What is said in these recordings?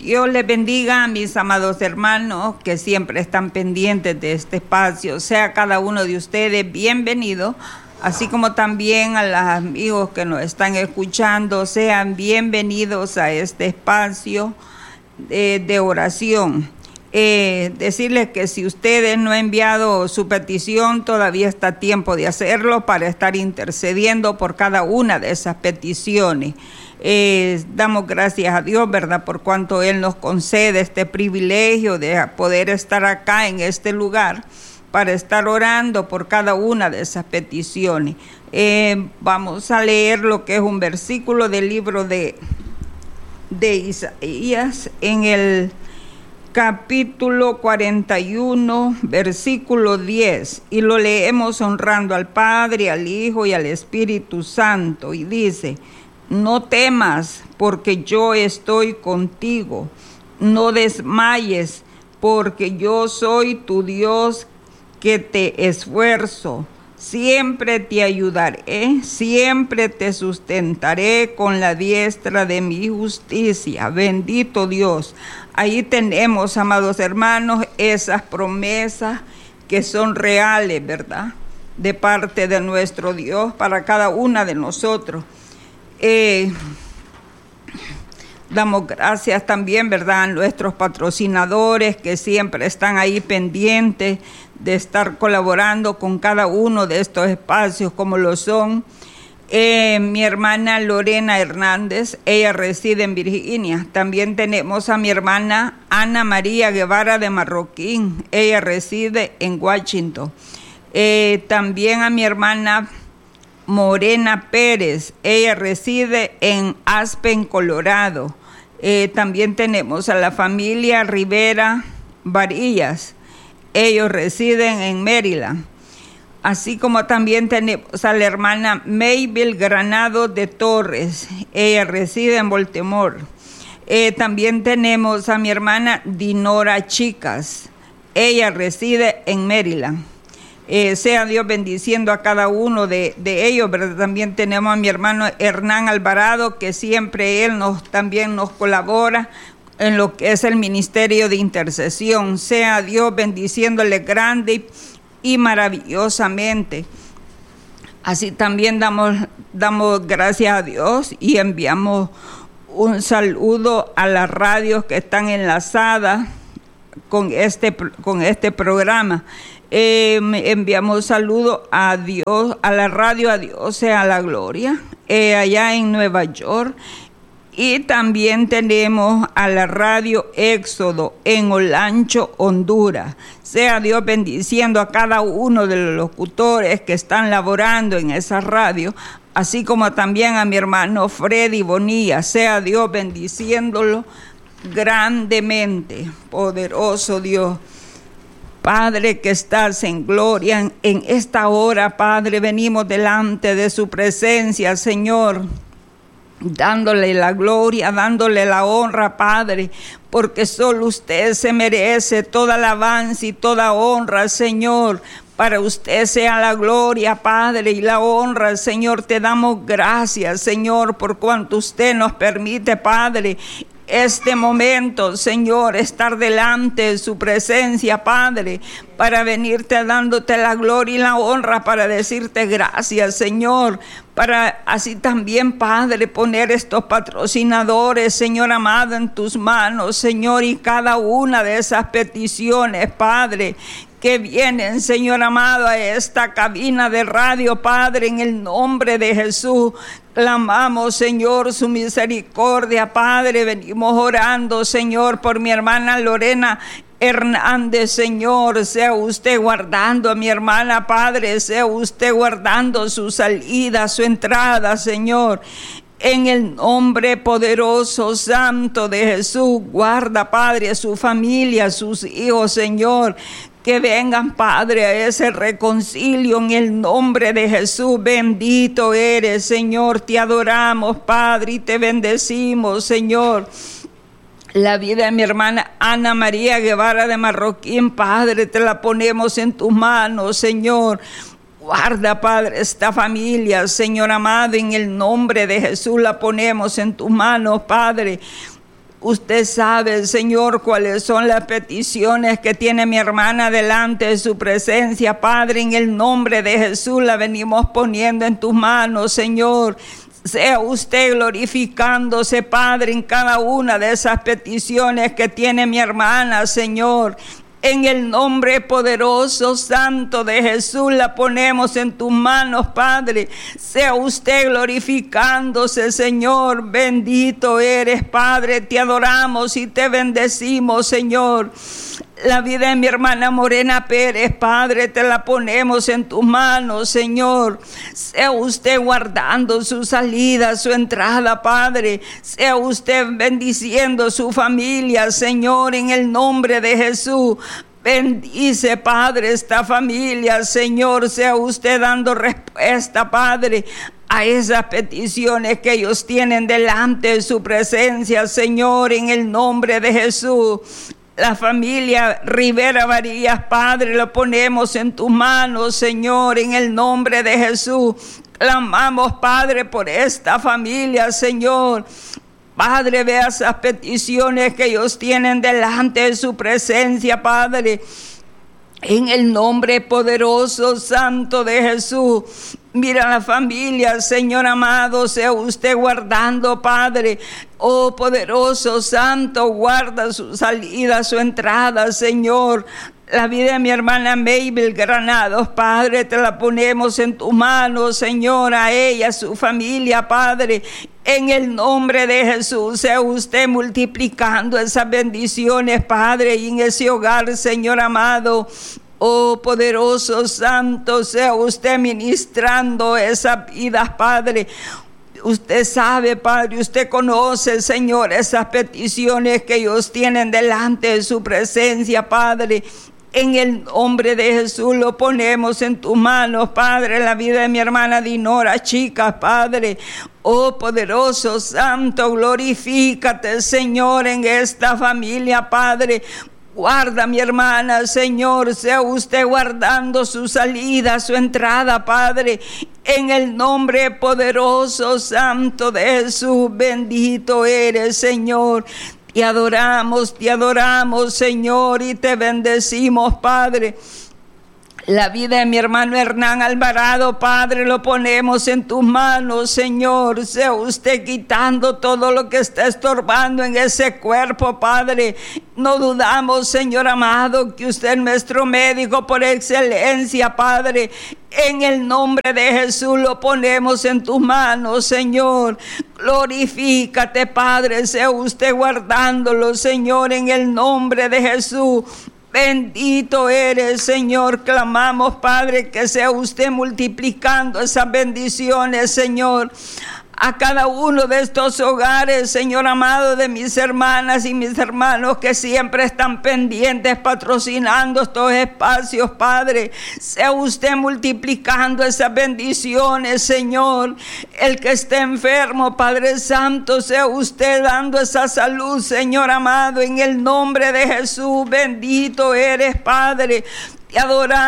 Dios les bendiga a mis amados hermanos que siempre están pendientes de este espacio. Sea cada uno de ustedes bienvenido, así como también a los amigos que nos están escuchando, sean bienvenidos a este espacio de oración. Decirles que si ustedes no han enviado su petición, todavía está tiempo de hacerlo para estar intercediendo por cada una de esas peticiones. Damos gracias a Dios, ¿verdad?, por cuanto Él nos concede este privilegio de poder estar acá en este lugar para estar orando por cada una de esas peticiones. Vamos a leer lo que es un versículo del libro de Isaías en el capítulo 41, versículo 10, y lo leemos honrando al Padre, al Hijo y al Espíritu Santo, y dice: no temas, porque yo estoy contigo, no desmayes, porque yo soy tu Dios que te esfuerzo, siempre te ayudaré, siempre te sustentaré con la diestra de mi justicia. Bendito Dios. Ahí tenemos, amados hermanos, esas promesas que son reales, ¿verdad?, de parte de nuestro Dios para cada una de nosotros. Damos gracias también, ¿verdad?, a nuestros patrocinadores que siempre están ahí pendientes de estar colaborando con cada uno de estos espacios, como lo son mi hermana Lorena Hernández, ella reside en Virginia. También tenemos a mi hermana Ana María Guevara de Marroquín, ella reside en Washington. También a mi hermana Morena Pérez, ella reside en Aspen, Colorado. También tenemos a la familia Rivera Varillas, ellos residen en Maryland. Así como también tenemos a la hermana Maybel Granado de Torres, ella reside en Baltimore. También tenemos a mi hermana Dinora Chicas, ella reside en Maryland. Sea Dios bendiciendo a cada uno de ellos, ¿verdad? También tenemos a mi hermano Hernán Alvarado, que siempre él también nos colabora en lo que es el ministerio de intercesión. Sea Dios bendiciéndole grande y maravillosamente. Así también damos gracias a Dios y enviamos un saludo a las radios que están enlazadas con este programa. Enviamos saludos a Dios, a la radio A Dios sea la gloria, allá en Nueva York. Y también tenemos a la radio Éxodo en Olancho, Honduras. Sea Dios bendiciendo a cada uno de los locutores que están laborando en esa radio, así como también a mi hermano Freddy Bonilla. Sea Dios bendiciéndolo grandemente. Poderoso Dios. Padre que estás en gloria, en esta hora, Padre, venimos delante de su presencia, Señor, dándole la gloria, dándole la honra, Padre, porque solo usted se merece toda alabanza y toda honra, Señor. Para usted sea la gloria, Padre, y la honra, Señor. Te damos gracias, Señor, por cuanto usted nos permite, Padre, este momento, Señor, estar delante de su presencia, Padre, para venirte dándote la gloria y la honra, para decirte gracias, Señor, para así también, Padre, poner estos patrocinadores, Señor amado, en tus manos, Señor, y cada una de esas peticiones, Padre, que vienen, Señor amado, a esta cabina de radio, Padre, en el nombre de Jesús. Clamamos, Señor, su misericordia, Padre. Venimos orando, Señor, por mi hermana Lorena Hernández, Señor. Sea usted guardando a mi hermana, Padre. Sea usted guardando su salida, su entrada, Señor. En el nombre poderoso, santo de Jesús, guarda, Padre, a su familia, a sus hijos, Señor. Que vengan, Padre, a ese reconcilio en el nombre de Jesús. Bendito eres, Señor. Te adoramos, Padre, y te bendecimos, Señor. La vida de mi hermana Ana María Guevara de Marroquín, Padre, te la ponemos en tus manos, Señor. Guarda, Padre, esta familia, Señor amado, en el nombre de Jesús la ponemos en tus manos, Padre. Usted sabe, Señor, cuáles son las peticiones que tiene mi hermana delante de su presencia, Padre. En el nombre de Jesús la venimos poniendo en tus manos, Señor. Sea usted glorificándose, Padre, en cada una de esas peticiones que tiene mi hermana, Señor. En el nombre poderoso, santo de Jesús, la ponemos en tus manos, Padre. Sea usted glorificándose, Señor. Bendito eres, Padre. Te adoramos y te bendecimos, Señor. La vida de mi hermana Morena Pérez, Padre, te la ponemos en tus manos, Señor. Sea usted guardando su salida, su entrada, Padre. Sea usted bendiciendo su familia, Señor, en el nombre de Jesús. Bendice, Padre, esta familia, Señor. Sea usted dando respuesta, Padre, a esas peticiones que ellos tienen delante de su presencia, Señor, en el nombre de Jesús. La familia Rivera Varillas, Padre, lo ponemos en tus manos, Señor, en el nombre de Jesús. Clamamos, Padre, por esta familia, Señor. Padre, vea esas peticiones que ellos tienen delante de su presencia, Padre. En el nombre poderoso, santo de Jesús. Mira la familia, Señor amado, sea usted guardando, Padre. Oh, poderoso, santo, guarda su salida, su entrada, Señor. La vida de mi hermana Mabel Granados, Padre, te la ponemos en tus manos, Señor, a ella, a su familia, Padre. En el nombre de Jesús, sea usted multiplicando esas bendiciones, Padre, y en ese hogar, Señor amado. Oh, poderoso, santo, sea usted ministrando esas vidas, Padre. Usted sabe, Padre, usted conoce, Señor, esas peticiones que ellos tienen delante de su presencia, Padre. En el nombre de Jesús lo ponemos en tus manos, Padre, la vida de mi hermana Dinora, chica, Padre. Oh, poderoso, santo, glorifícate, Señor, en esta familia, Padre. Guarda mi hermana, Señor, sea usted guardando su salida, su entrada, Padre, en el nombre poderoso, santo de Jesús. Bendito eres, Señor. Te adoramos, Señor, y te bendecimos, Padre. La vida de mi hermano Hernán Alvarado, Padre, lo ponemos en tus manos, Señor. Sea usted quitando todo lo que está estorbando en ese cuerpo, Padre. No dudamos, Señor amado, que usted es nuestro médico por excelencia, Padre. En el nombre de Jesús lo ponemos en tus manos, Señor. Glorifícate, Padre. Sea usted guardándolo, Señor, en el nombre de Jesús. Bendito eres, Señor. Clamamos, Padre, que sea usted multiplicando esas bendiciones, Señor, a cada uno de estos hogares, Señor amado, de mis hermanas y mis hermanos que siempre están pendientes, patrocinando estos espacios, Padre. Sea usted multiplicando esas bendiciones, Señor. El que esté enfermo, Padre Santo, sea usted dando esa salud, Señor amado, en el nombre de Jesús. Bendito eres, Padre. Te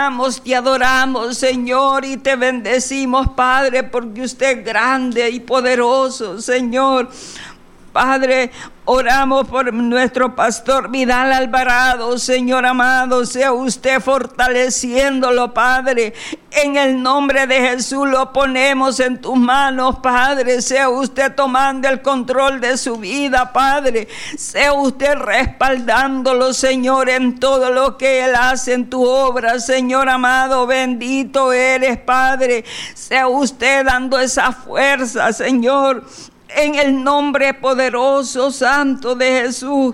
adoramos, Señor, y te bendecimos, Padre, porque usted es grande y poderoso, Señor. Padre, oramos por nuestro pastor Vidal Alvarado, Señor amado, sea usted fortaleciéndolo, Padre. En el nombre de Jesús lo ponemos en tus manos, Padre. Sea usted tomando el control de su vida, Padre. Sea usted respaldándolo, Señor, en todo lo que él hace en tu obra, Señor amado. Bendito eres, Padre. Sea usted dando esa fuerza, Señor, en el nombre poderoso, santo de Jesús.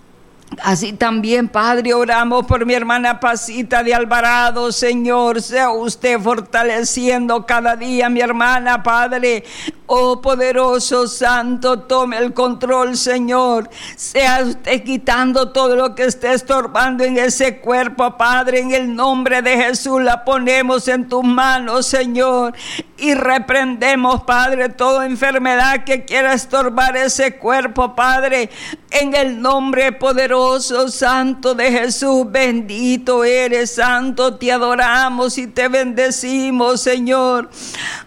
Así también, Padre, oramos por mi hermana Pasita de Alvarado, Señor. Sea usted fortaleciendo cada día mi hermana, Padre. Oh, poderoso, santo, tome el control, Señor. Sea usted quitando todo lo que esté estorbando en ese cuerpo, Padre. En el nombre de Jesús la ponemos en tus manos, Señor. Y reprendemos, Padre, toda enfermedad que quiera estorbar ese cuerpo, Padre. En el nombre poderoso, santo de Jesús. Bendito eres, santo. Te adoramos y te bendecimos, Señor.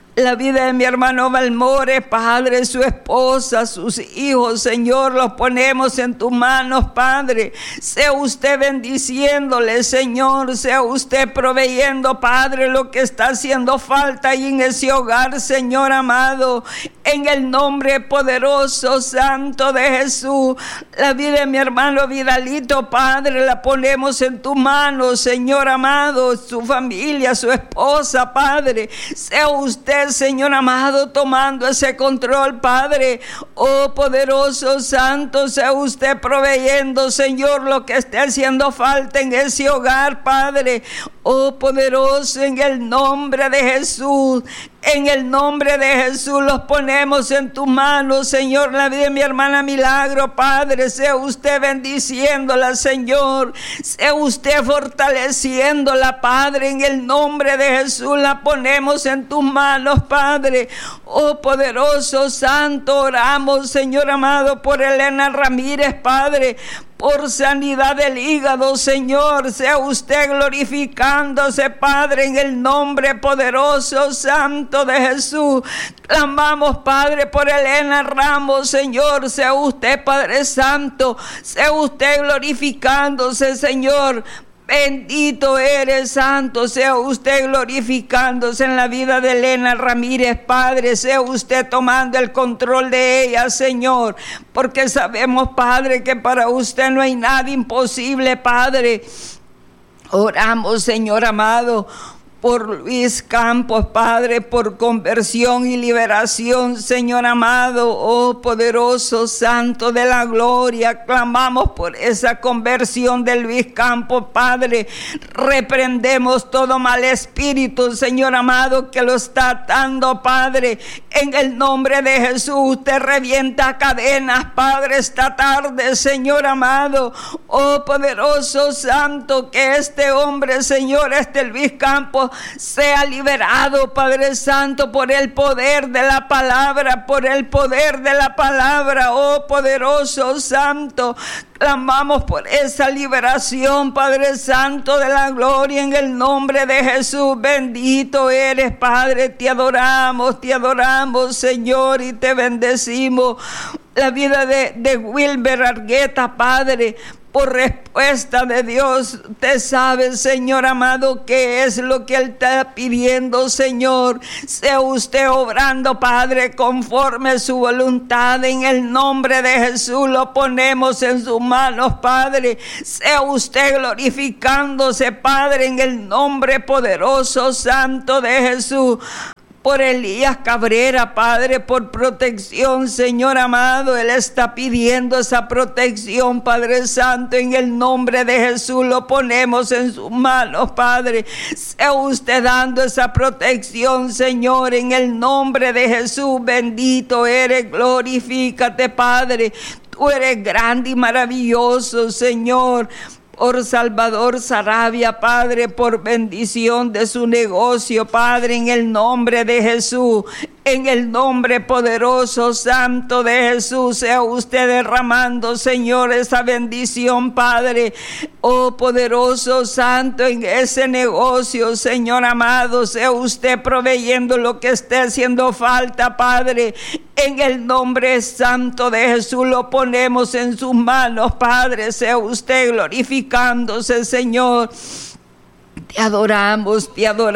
La vida de mi hermano Valmore, Padre, su esposa, sus hijos, Señor, los ponemos en tus manos, Padre. Sea usted bendiciéndole, Señor, sea usted proveyendo, Padre, lo que está haciendo falta ahí en ese hogar, Señor amado. En el nombre poderoso, santo de Jesús, la vida de mi hermano Vidalito, Padre, la ponemos en tus manos, Señor amado, su familia, su esposa, Padre. Sea usted, Señor amado, tomando ese control, Padre. Oh, poderoso, santo, sea usted proveyendo, Señor, lo que esté haciendo falta en ese hogar, Padre. Oh, poderoso, en el nombre de Jesús. En el nombre de Jesús los ponemos en tus manos, Señor. La vida de mi hermana Milagro, Padre, sea usted bendiciéndola, Señor. Sea usted fortaleciéndola, Padre. En el nombre de Jesús la ponemos en tus manos, Padre. Oh, poderoso, santo, oramos, Señor amado, por Elena Ramírez, Padre, por sanidad del hígado, Señor. Sea usted glorificándose, Padre, en el nombre poderoso, santo de Jesús. Clamamos, Padre, por Elena Ramos, Señor. Sea usted, Padre Santo, sea usted glorificándose, Señor. Bendito eres, santo, sea usted glorificándose en la vida de Elena Ramírez, Padre. Sea usted tomando el control de ella, Señor, porque sabemos, Padre, que para usted no hay nada imposible, Padre. Oramos, Señor amado, por Luis Campos, Padre, por conversión y liberación, Señor amado. Oh, poderoso, santo de la gloria, clamamos por esa conversión de Luis Campos, Padre. Reprendemos todo mal espíritu, Señor amado, que lo está atando, Padre. En el nombre de Jesús, usted revienta cadenas, Padre, esta tarde, Señor amado. Oh, poderoso, santo, que este hombre, Señor, Luis Campos, sea liberado, Padre Santo, por el poder de la palabra, por el poder de la palabra. Oh, poderoso, santo, clamamos por esa liberación, Padre Santo de la gloria, en el nombre de Jesús. Bendito eres, Padre, te adoramos, Señor, y te bendecimos. La vida de Wilber Argueta, Padre, por respuesta de Dios. Usted sabe, Señor amado, qué es lo que Él está pidiendo, Señor. Sea usted obrando, Padre, conforme a su voluntad. En el nombre de Jesús lo ponemos en sus manos, Padre. Sea usted glorificándose, Padre, en el nombre poderoso, santo de Jesús. Por Elías Cabrera, Padre, por protección, Señor amado. Él está pidiendo esa protección, Padre Santo. En el nombre de Jesús lo ponemos en sus manos, Padre. Sea usted dando esa protección, Señor, en el nombre de Jesús. Bendito eres, glorifícate, Padre. Tú eres grande y maravilloso, Señor. Por Salvador Sarabia, Padre, por bendición de su negocio, Padre, en el nombre de Jesús. En el nombre poderoso, santo de Jesús, sea usted derramando, Señor, esa bendición, Padre. Oh, poderoso, santo, en ese negocio, Señor amado, sea usted proveyendo lo que esté haciendo falta, Padre. En el nombre santo de Jesús lo ponemos en sus manos, Padre. Sea usted glorificándose, Señor. Te adoramos,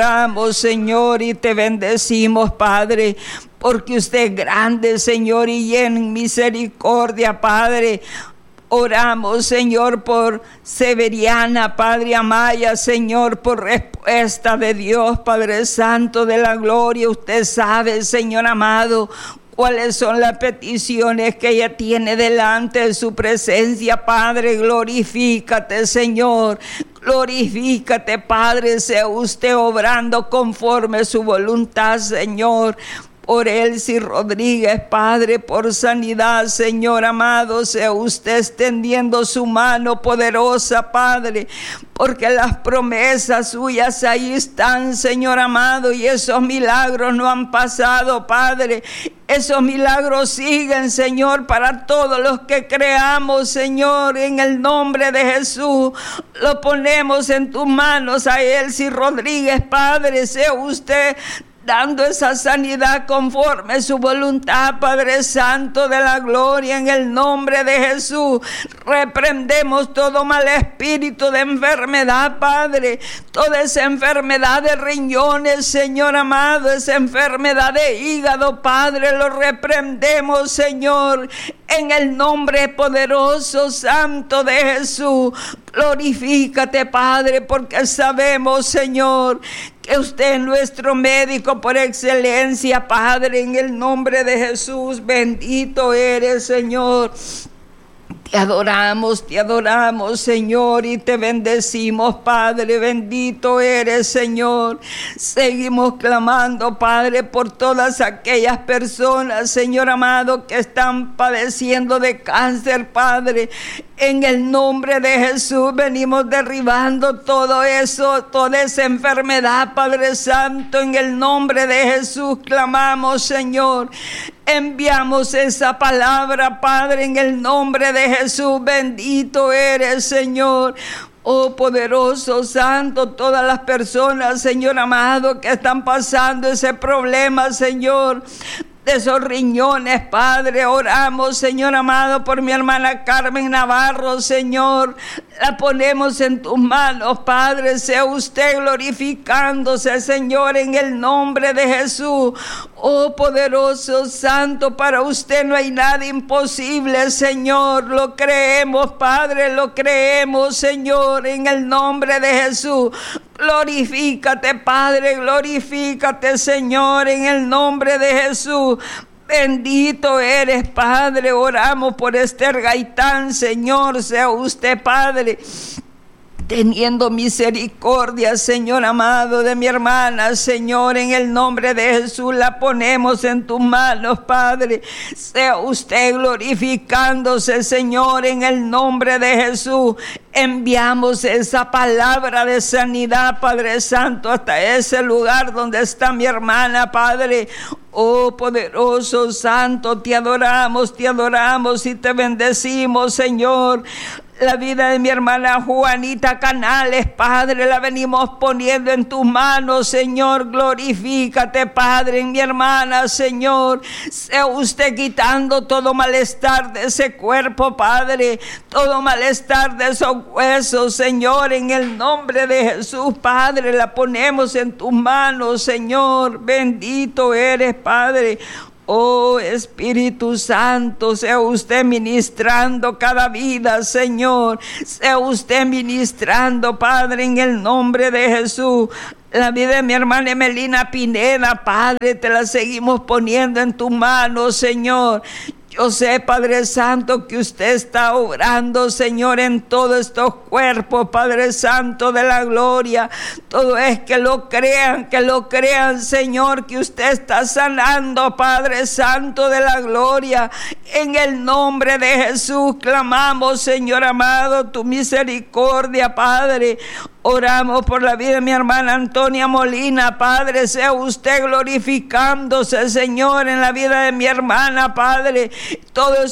Señor, y te bendecimos, Padre, porque usted es grande, Señor, y en misericordia, Padre. Oramos, Señor, por Severiana, Padre Amaya, Señor, por respuesta de Dios, Padre Santo de la gloria. Usted sabe, Señor amado, cuáles son las peticiones que ella tiene delante de su presencia, Padre. Glorifícate, Señor. Glorifícate, Padre. Sea usted obrando conforme a su voluntad, Señor. Por Elsie Rodríguez, Padre, por sanidad, Señor amado, sea usted extendiendo su mano poderosa, Padre, porque las promesas suyas ahí están, Señor amado, y esos milagros no han pasado, Padre. Esos milagros siguen, Señor, para todos los que creamos, Señor. En el nombre de Jesús lo ponemos en tus manos a Elsie Rodríguez, Padre. Sea usted dando esa sanidad conforme a su voluntad, Padre Santo de la gloria, en el nombre de Jesús. Reprendemos todo mal espíritu de enfermedad, Padre, toda esa enfermedad de riñones, Señor amado, esa enfermedad de hígado, Padre, lo reprendemos, Señor, en el nombre poderoso, santo de Jesús. Glorifícate, Padre, porque sabemos, Señor, que usted es nuestro médico por excelencia, Padre, en el nombre de Jesús. Bendito eres, Señor. Te adoramos, Señor, y te bendecimos, Padre. Bendito eres, Señor. Seguimos clamando, Padre, por todas aquellas personas, Señor amado, que están padeciendo de cáncer, Padre. En el nombre de Jesús venimos derribando todo eso, toda esa enfermedad, Padre Santo. En el nombre de Jesús clamamos, Señor. Enviamos esa palabra, Padre, en el nombre de Jesús. Bendito eres, Señor. Oh poderoso, santo, todas las personas, Señor amado, que están pasando ese problema, Señor, de esos riñones, Padre. Oramos, Señor amado, por mi hermana Carmen Navarro, Señor. La ponemos en tus manos, Padre. Sea usted glorificándose, Señor, en el nombre de Jesús. Oh poderoso, santo, para usted no hay nada imposible, Señor. Lo creemos, Padre, lo creemos, Señor, en el nombre de Jesús. Glorifícate, Padre, glorifícate, Señor, en el nombre de Jesús. Bendito eres, Padre. Oramos por Esther Gaitán, Señor. Sea usted, Padre, teniendo misericordia, Señor amado, de mi hermana, Señor, en el nombre de Jesús la ponemos en tus manos, Padre. Sea usted glorificándose, Señor, en el nombre de Jesús. Enviamos esa palabra de sanidad, Padre Santo, hasta ese lugar donde está mi hermana, Padre. Oh poderoso, santo, te adoramos y te bendecimos, Señor. La vida de mi hermana Juanita Canales, Padre, la venimos poniendo en tus manos, Señor. Glorifícate, Padre, en mi hermana, Señor. Sea usted quitando todo malestar de ese cuerpo, Padre, todo malestar de esos huesos, Señor, en el nombre de Jesús, Padre. La ponemos en tus manos, Señor. Bendito eres, Padre. Oh Espíritu Santo, sea usted ministrando cada vida, Señor. Sea usted ministrando, Padre, en el nombre de Jesús. La vida de mi hermana Emelina Pineda, Padre, te la seguimos poniendo en tus manos, Señor. Yo sé, Padre Santo, que usted está obrando, Señor, en todos estos cuerpos, Padre Santo de la gloria. Todo es que lo crean, Señor, que usted está sanando, Padre Santo de la gloria. En el nombre de Jesús clamamos, Señor amado, tu misericordia, Padre. Oramos por la vida de mi hermana Antonia Molina, Padre. Sea usted glorificándose, Señor, en la vida de mi hermana, Padre. Todos